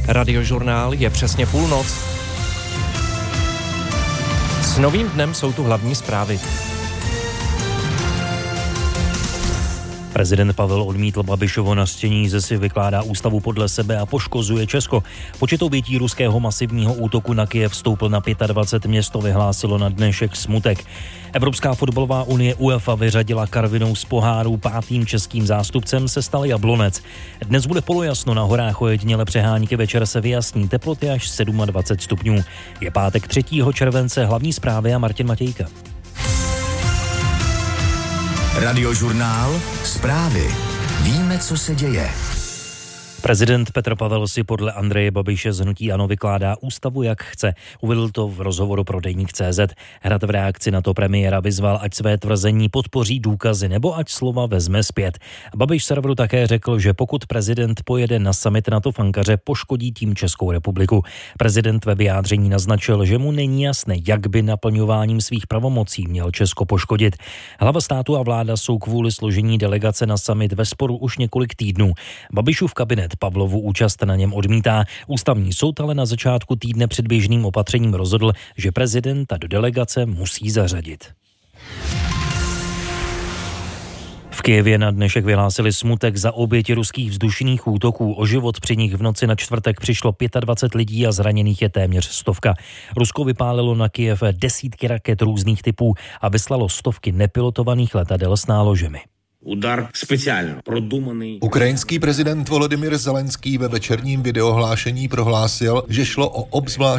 Radiožurnál je přesně půlnoc. S novým dnem jsou tu hlavní zprávy. Prezident Pavel odmítl Babišovo nařčení, že si vykládá ústavu podle sebe a poškozuje Česko. Počet obětí ruského masivního útoku na Kyjev vstoupil na 25, město vyhlásilo na dnešek smutek. Evropská fotbalová unie UEFA vyřadila Karvinou z poháru, 5. českým zástupcem se stal Jablonec. Dnes bude polojasno, na horách ojediněle přehánky, večer se vyjasní, teploty až 27 stupňů. Je pátek 3. července, hlavní zprávy a Martin Matějka. Radiožurnál, zprávy. Víme, co se děje. Prezident Petr Pavel si podle Andreje Babiše z hnutí ANO vykládá ústavu, jak chce. Uvedl to v rozhovoru pro Deník.cz. Hrad v reakci na to premiéra vyzval, ať své tvrzení podpoří důkazy nebo ať slova vezme zpět. Babiš serveru také řekl, že pokud prezident pojede na summit NATO v Ankaře, poškodí tím Českou republiku. Prezident ve vyjádření naznačil, že mu není jasné, jak by naplňováním svých pravomocí měl Česko poškodit. Hlava státu a vláda jsou kvůli složení delegace na summit ve sporu už několik týdnů. Babišův kabinet Pavlovu účast na něm odmítá. Ústavní soud ale na začátku týdne předběžným opatřením rozhodl, že prezidenta do delegace musí zařadit. V Kyjevě na dnešek vyhlásili smutek za oběti ruských vzdušných útoků. O život při nich v noci na čtvrtek přišlo 25 lidí a zraněných je téměř 100. Rusko vypálilo na Kyjev desítky raket různých typů a vyslalo stovky nepilotovaných letadel s náložemi. Udar speciálně produmaný. Ukrajinský prezident Volodymyr Zelenský ve večerním videohlášení prohlásil, že šlo o obzvlášť